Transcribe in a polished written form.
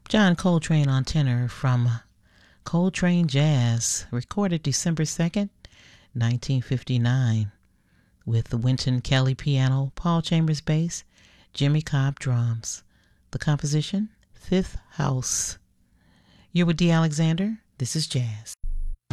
John Coltrane on tenor from Coltrane Jazz, recorded December 2nd, 1959, with Wynton Kelly piano, Paul Chambers bass, Jimmy Cobb drums. The composition, Fifth House. You're with Dee Alexander. This is Jazz.